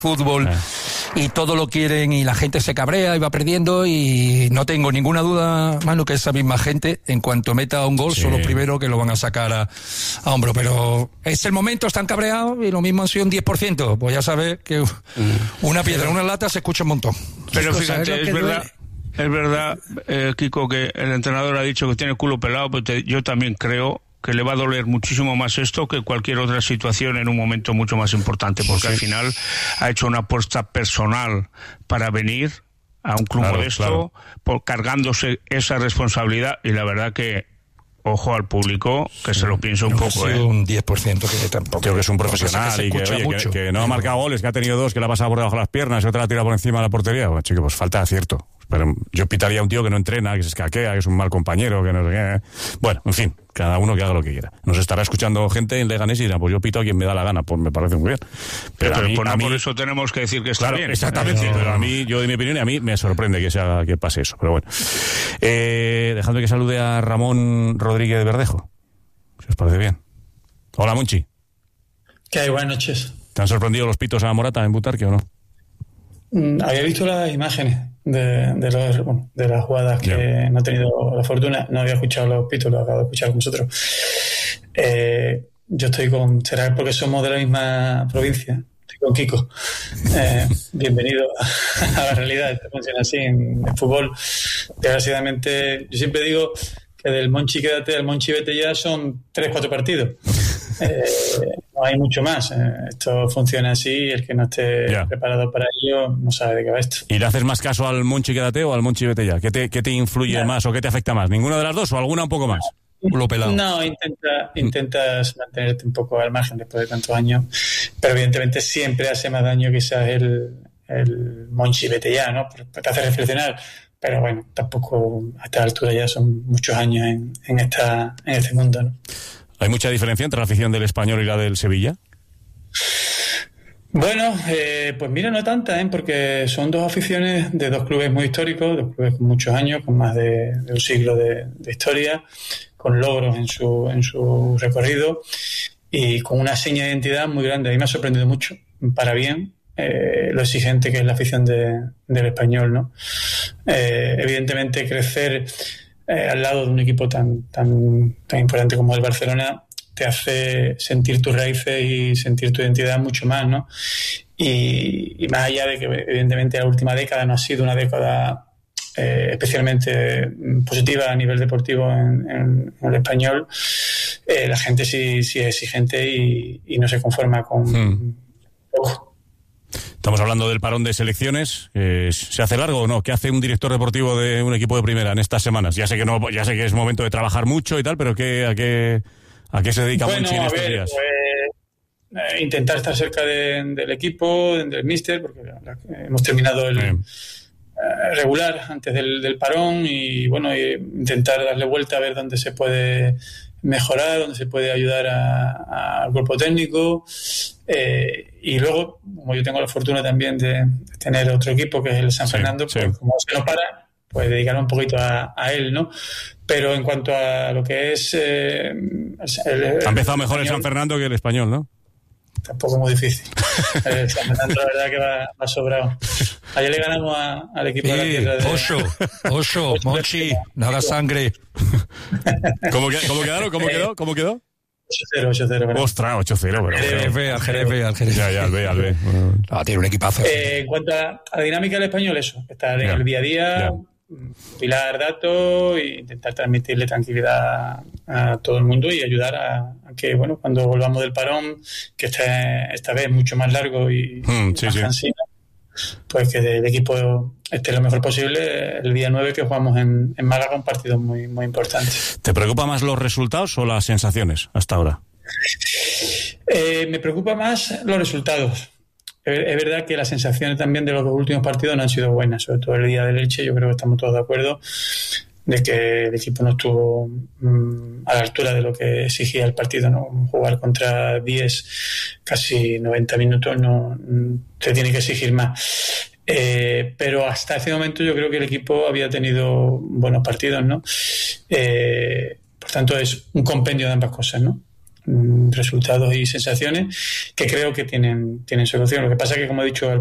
fútbol y todo lo quieren y la gente se cabrea y va perdiendo, y no tengo ninguna duda, Manu, que esa misma gente, en cuanto meta un gol, son los primeros que lo van a sacar a hombro. Pero es el momento, están cabreados, y lo mismo han sido un 10%. Pues ya sabes que una piedra, una lata se escucha un montón. Pero fíjate, es verdad, Kiko, que el entrenador ha dicho que tiene el culo pelado, pero yo también creo que le va a doler muchísimo más esto que cualquier otra situación en un momento mucho más importante, porque al final ha hecho una apuesta personal para venir a un club modesto, cargándose esa responsabilidad, y la verdad que ojo al público, que se lo piense un poco. Un 10% que tampoco. Creo que es un profesional y que no ha marcado goles, que ha tenido 2, que la ha pasado por debajo de las piernas y otra la tira por encima de la portería. Bueno, chico, pues falta de acierto. Pero yo pitaría a un tío que no entrena, que se escaquea, que es un mal compañero, que no sé qué. Bueno, en fin, cada uno que haga lo que quiera. Nos estará escuchando gente en Leganés y dirá, pues yo pito a quien me da la gana, pues me parece muy bien. Pero a mí, por eso tenemos que decir que está bien. Exactamente, pero a mí, yo de mi opinión, a mí me sorprende que pase eso. Pero bueno, dejadme que salude a Ramón Rodríguez de Verdejo, si os parece bien. Hola, Monchi. ¿Qué hay? Buenas noches. ¿Te han sorprendido los pitos a Morata en Butarque o no? Había visto las imágenes de las jugadas que no he tenido la fortuna. No había escuchado los pitos, los acabo de escuchar con vosotros. Yo estoy será porque somos de la misma provincia. Estoy con Kiko. Bienvenido a la realidad. Esto funciona así en fútbol. Desgraciadamente, yo siempre digo que del Monchi quédate al Monchi vete ya son 3-4 partidos. No hay mucho más. Esto funciona así, y el que no esté preparado para ello no sabe de qué va esto. ¿Y le haces más caso al Monchi quédate o al Monchi vete ya? ¿Qué te influye más o qué te afecta más? ¿Ninguna de las dos o alguna un poco más? Lo pelado. No, intentas mantenerte un poco al margen después de tantos años, pero evidentemente siempre hace más daño quizás el Monchi vete ya, ¿no? Porque te hace reflexionar. Pero bueno, tampoco a esta altura ya son muchos años en este mundo, ¿no? ¿Hay mucha diferencia entre la afición del Español y la del Sevilla? Bueno, pues mira, no tanta, porque son dos aficiones de dos clubes muy históricos, dos clubes con muchos años, con más de un siglo de historia, con logros en su recorrido y con una seña de identidad muy grande. A mí me ha sorprendido mucho, para bien, lo exigente que es la afición del Español, ¿no? Evidentemente crecer al lado de un equipo tan importante como el Barcelona te hace sentir tus raíces y sentir tu identidad mucho más, ¿no? Y más allá de que evidentemente la última década no ha sido una década especialmente positiva a nivel deportivo en el Español, la gente sí es exigente y no se conforma con... Estamos hablando del parón de selecciones. ¿Se hace largo o no? ¿Qué hace un director deportivo de un equipo de primera en estas semanas? Ya sé que es momento de trabajar mucho y tal, pero ¿a qué se dedica Monchi en estos días? Pues, intentar estar cerca del equipo, del míster, porque hemos terminado el regular antes del parón, y bueno, intentar darle vuelta a ver dónde se puede mejorar, dónde se puede ayudar al cuerpo técnico, y luego, como yo tengo la fortuna también de tener otro equipo que es el San Fernando, pues como se nos para, pues dedicar un poquito a él, ¿no? Pero en cuanto a lo que es... ha empezado mejor el San Fernando que el Español, ¿no? Tampoco es muy difícil. El San Fernando, la verdad, que va sobrado. Ayer le ganamos al equipo de la tierra de... Oso, Monchi, no hagas sangre. ¿Cómo quedó? 8-0. Ostras, 8-0. Al Jerez. Ya, al B. Tiene un equipazo. En cuanto a la dinámica del Español, eso. Estar en el día a día, pilar datos e intentar transmitirle tranquilidad a todo el mundo y ayudar a que, bueno, cuando volvamos del parón, que esta vez mucho más largo y más cansino, pues que el equipo esté lo mejor posible el día 9, que jugamos en Málaga, un partido muy, muy importante. ¿Te preocupa más los resultados o las sensaciones hasta ahora? Me preocupa más los resultados. Es verdad que las sensaciones también de los dos últimos partidos no han sido buenas, sobre todo el día del Elche. Yo creo que estamos todos de acuerdo de que el equipo no estuvo a la altura de lo que exigía el partido, ¿no? Jugar contra 10 casi 90 minutos no te tiene que exigir más. Pero hasta ese momento yo creo que el equipo había tenido buenos partidos, ¿no? Por tanto es un compendio de ambas cosas, ¿no? resultados y sensaciones que creo que tienen solución. Lo que pasa es que, como he dicho al